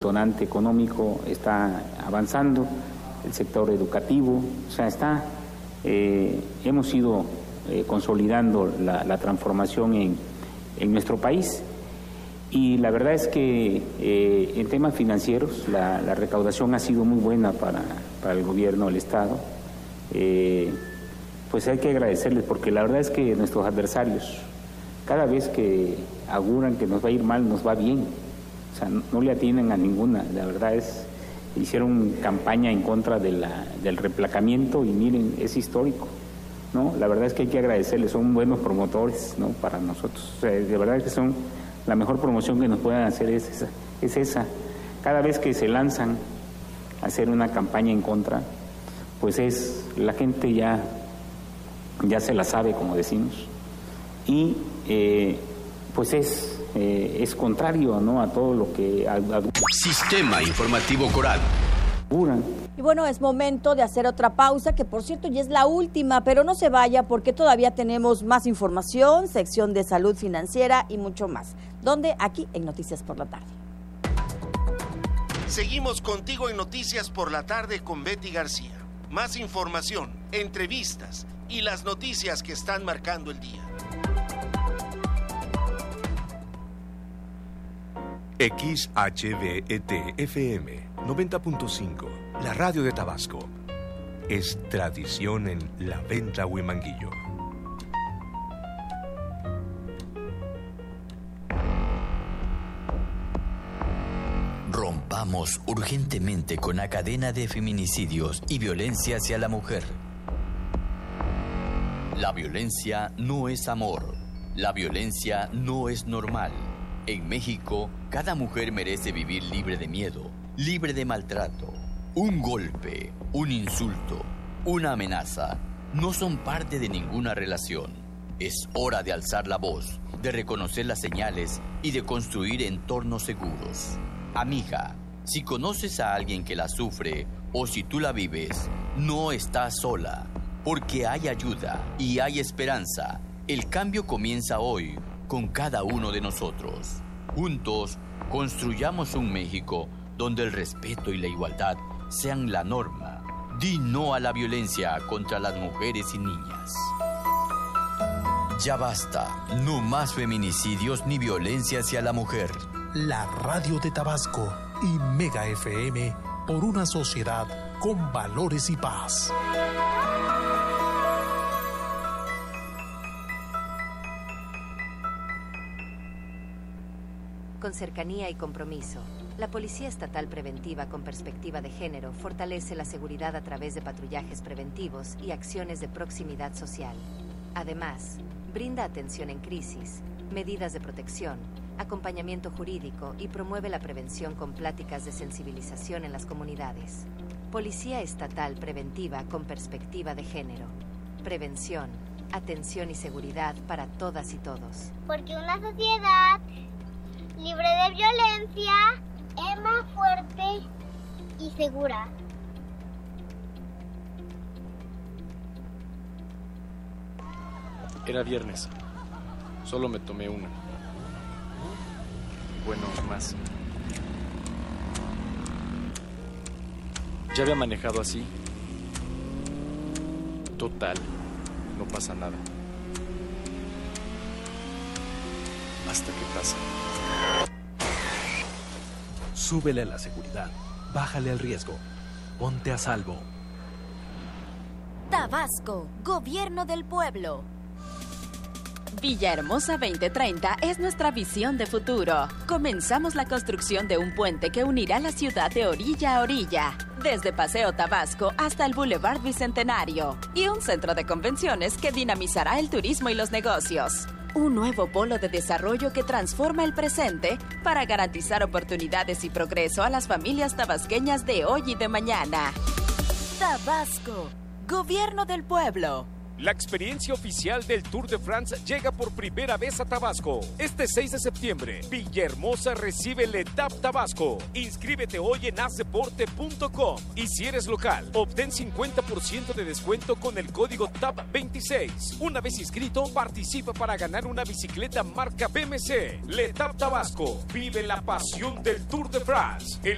detonante económico está avanzando, el sector educativo, o sea, hemos ido consolidando la transformación en nuestro país. Y la verdad es que en temas financieros la recaudación ha sido muy buena para el gobierno del Estado. Pues hay que agradecerles, porque la verdad es que nuestros adversarios, cada vez que auguran que nos va a ir mal, nos va bien. O sea, no le atienden a ninguna. La verdad hicieron campaña en contra del replacamiento y miren, es histórico, ¿no? La verdad es que hay que agradecerles, son buenos promotores, ¿no? Para nosotros. O sea, de verdad que son la mejor promoción que nos pueden hacer es esa. Cada vez que se lanzan a hacer una campaña en contra, pues la gente ya se la sabe, como decimos, y pues es contrario, ¿no?, a todo lo que Sistema Informativo Coral. Y bueno, es momento de hacer otra pausa, que por cierto ya es la última, pero no se vaya porque todavía tenemos más información, sección de salud financiera y mucho más. ¿Dónde? Aquí en Noticias por la Tarde. Seguimos contigo en Noticias por la Tarde con Betty García. Más información, entrevistas y las noticias que están marcando el día. XHBET-FM 90.5, la radio de Tabasco. Es tradición en La Venta Huimanguillo. Rompamos urgentemente con la cadena de feminicidios y violencia hacia la mujer. La violencia no es amor. La violencia no es normal. En México, cada mujer merece vivir libre de miedo, libre de maltrato. Un golpe, un insulto, una amenaza no son parte de ninguna relación. Es hora de alzar la voz, de reconocer las señales y de construir entornos seguros. Amiga, si conoces a alguien que la sufre o si tú la vives, no estás sola, porque hay ayuda y hay esperanza. El cambio comienza hoy con cada uno de nosotros. Juntos, construyamos un México donde el respeto y la igualdad sean la norma. Di no a la violencia contra las mujeres y niñas. Ya basta, no más feminicidios ni violencia hacia la mujer. La radio de Tabasco y Mega FM por una sociedad con valores y paz. Con cercanía y compromiso, la Policía Estatal Preventiva con Perspectiva de Género fortalece la seguridad a través de patrullajes preventivos y acciones de proximidad social. Además, brinda atención en crisis, medidas de protección, acompañamiento jurídico y promueve la prevención con pláticas de sensibilización en las comunidades. Policía Estatal Preventiva con Perspectiva de Género. Prevención, atención y seguridad para todas y todos. Porque una sociedad libre de violencia es más fuerte y segura. Era viernes. Solo me tomé una. Bueno, más. Ya había manejado así. Total, no pasa nada. Hasta que pasa. Súbele a la seguridad, bájale al riesgo, ponte a salvo. Tabasco, Gobierno del Pueblo. Villahermosa 2030 es nuestra visión de futuro. Comenzamos la construcción de un puente que unirá la ciudad de orilla a orilla, desde Paseo Tabasco hasta el Boulevard Bicentenario, y un centro de convenciones que dinamizará el turismo y los negocios. Un nuevo polo de desarrollo que transforma el presente para garantizar oportunidades y progreso a las familias tabasqueñas de hoy y de mañana. Tabasco, Gobierno del Pueblo. La experiencia oficial del Tour de France llega por primera vez a Tabasco. Este 6 de septiembre, Villahermosa recibe el Etap Tabasco. Inscríbete hoy en asdeporte.com. Y si eres local, obtén 50% de descuento con el código TAP26. Una vez inscrito, participa para ganar una bicicleta marca BMC. El Etap Tabasco. Vive la pasión del Tour de France.